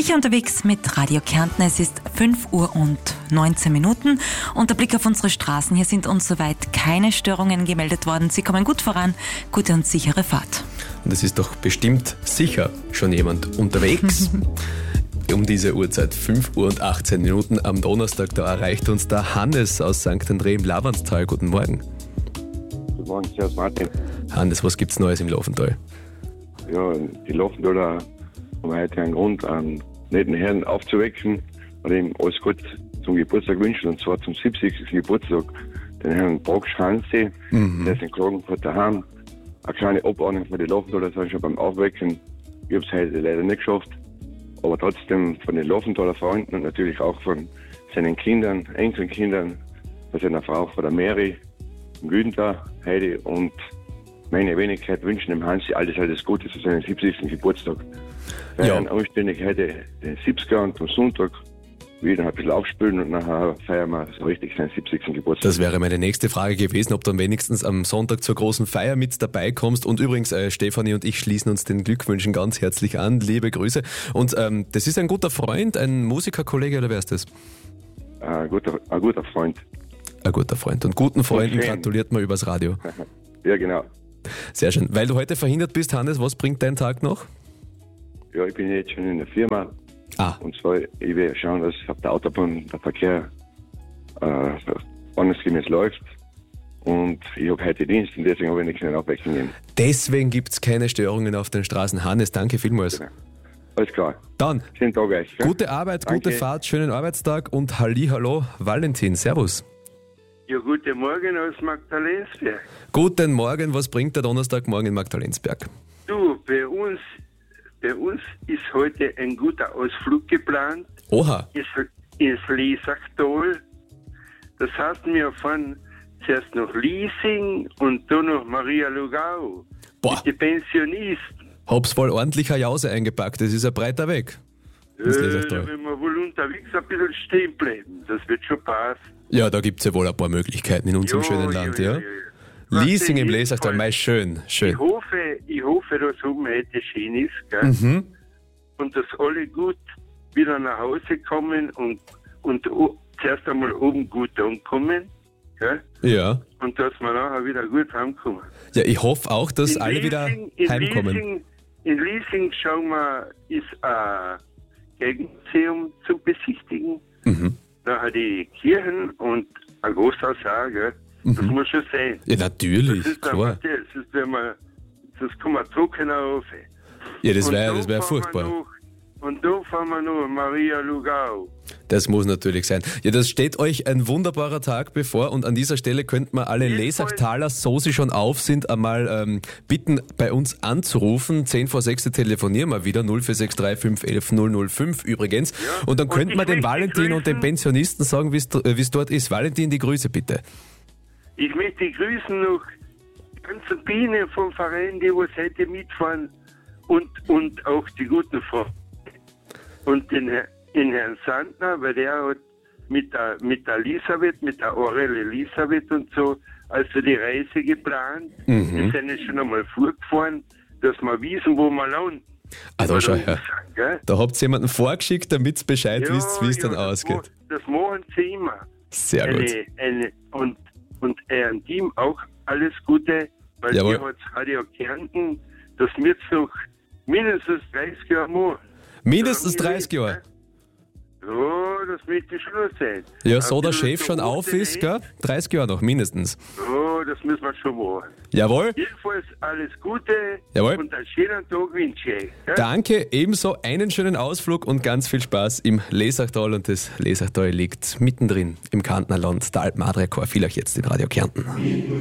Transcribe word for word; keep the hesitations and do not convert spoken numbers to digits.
Sicher unterwegs mit Radio Kärnten. Es ist fünf Uhr und neunzehn Minuten und der Blick auf unsere Straßen. Hier sind uns soweit keine Störungen gemeldet worden. Sie kommen gut voran. Gute und sichere Fahrt. Und es ist doch bestimmt sicher schon jemand unterwegs. Um diese Uhrzeit, fünf Uhr und achtzehn Minuten am Donnerstag, da erreicht uns der Hannes aus Sankt André im Lavanztal. Guten Morgen. Guten Morgen, servus Martin. Hannes, was gibt's Neues im Laufental? Ja, die Laufenthaler haben heute einen Grund, einen netten Herrn aufzuwecken und ihm alles gut zum Geburtstag wünschen, und zwar zum siebzigsten Geburtstag. Den Herrn Brocksch Hansi, mhm. der ist in Klagenfurt daheim. Eine kleine Abordnung von den Laufenthaler sind schon beim Aufwecken. Ich habe es heute leider nicht geschafft, aber trotzdem von den Laufenthaler Freunden und natürlich auch von seinen Kindern, Enkelkindern, von seiner Frau, von der Mary, dem Günther, Heidi und meine Wenigkeit wünschen dem Hansi alles, alles Gute zu seinem siebzigsten Geburtstag. Wir Ja. werden anständig heute den siebziger und am Sonntag wieder ein bisschen aufspülen und nachher feiern wir so richtig seinen siebzigsten Geburtstag. Das wäre meine nächste Frage gewesen, ob du dann wenigstens am Sonntag zur großen Feier mit dabei kommst. Und übrigens, äh, Stefanie und ich schließen uns den Glückwünschen ganz herzlich an. Liebe Grüße. Und ähm, das ist ein guter Freund, ein Musikerkollege, oder wer ist das? Ein guter, ein guter Freund. Ein guter Freund. Und guten Freunden Fan. gratuliert man übers Radio. Ja, genau. Sehr schön. Weil du heute verhindert bist, Hannes, was bringt dein Tag noch? Ja, ich bin jetzt schon in der Firma. Ah, Und zwar, ich will schauen, dass auf der Autobahn der Verkehr äh, ordnungsgemäß läuft. Und ich habe heute Dienst und deswegen habe ich nichts mehr abwechseln gehen. deswegen gibt's keine Störungen auf den Straßen. Hannes, danke vielmals. Genau. Alles klar. Dann, Schönen Tag euch. Gell? gute Arbeit, gute Danke. Fahrt, schönen Arbeitstag und Hallihallo, Valentin. Servus. Ja, guten Morgen aus Magdalensberg. Guten Morgen, was bringt der Donnerstagmorgen in Magdalensberg? Du, bei uns, bei uns ist heute ein guter Ausflug geplant Oha, ins, ins Lesachtal. Das heißt, wir fahren zuerst nach Liesing und dann nach Maria Lugau. Boah. Mit den Pensionisten. hab's voll ordentlich eine Jause eingepackt, das ist ein breiter Weg. Das Äh, Lesachtal. da werden wir wohl unterwegs ein bisschen stehen bleiben. Das wird schon passen. Ja, da gibt's ja wohl ein paar Möglichkeiten in unserem Jo, schönen jo, Land, jo, ja? jo, jo. Was Liesing denn im jedenfalls? Lesachtal, mei, schön, Ich schön. hoffe, ich hoffe, dass oben heute schön ist, gell? Mhm. Und dass alle gut wieder nach Hause kommen und, und o- zuerst einmal oben gut ankommen, gell? Ja. Und dass wir nachher wieder gut heimkommen. Ja, ich hoffe auch, dass In alle wieder Liesing- in heimkommen. Liesing, in Liesing schauen wir, ist ein Gegenmuseum zu besichtigen. Mhm. Nachher die Kirchen und ein Großhaus auch, gell? Das Mhm. muss schon sein. Ja, Das natürlich, ist klar. einfach das, das ist, wenn man, das kann man trocken auf. Ja, das Und wäre dann das wär fahren wir furchtbar. noch- Und da fahren wir noch Maria Lugau. Das muss natürlich sein. Ja, das steht euch ein wunderbarer Tag bevor und an dieser Stelle könnten wir alle Jedenfalls- Lesachtaler, so sie schon auf sind, einmal ähm, bitten, bei uns anzurufen. zehn vor sechs telefonieren wir wieder, null vier sechs drei fünf elf null null fünf übrigens. Ja, Und dann und könnten ich wir dem möchte Valentin und dem grüßen- Pensionisten sagen, wie es dort ist. Valentin, die Grüße bitte. Ich möchte grüßen noch die ganzen Bienen vom Verein, die was heute mitfahren und, und auch die guten Freunde. Und den, Herr- den Herrn Sandner, weil der hat mit der, mit der Elisabeth, mit der Aurel Elisabeth und so, also die Reise geplant. Mhm. Wir sind jetzt schon einmal vorgefahren, dass wir wissen, wo wir landen. Ah, da schau Oder her. umsagen, gell? Da habt ihr jemanden vorgeschickt, damit ihr Bescheid Ja, wisst, wie es ja, dann das ausgeht. ma- Das machen sie immer. Sehr gut. Eine, eine, und und äh, ein Team auch alles Gute, weil Jawohl. ihr hat Radio Kärnten, das wird noch mindestens dreißig Jahre machen. Mindestens Solange ich dreißig lebe, Jahre. ne? Ja, das möchte schon sein. Ja, Ein so der bisschen Chef schon so auf ist, gell? hochgelegt. dreißig Jahre noch, mindestens. Ja, das müssen wir schon machen. Jawohl. Jedenfalls alles Gute Jawohl. und einen schönen Tag wünsche ich. Gell? Danke, ebenso einen schönen Ausflug und ganz viel Spaß im Lesachtal. Und das Lesachtal liegt mittendrin im Kärntner Land, der Alpen-Adria-Chor, vielleicht jetzt in Radio Kärnten.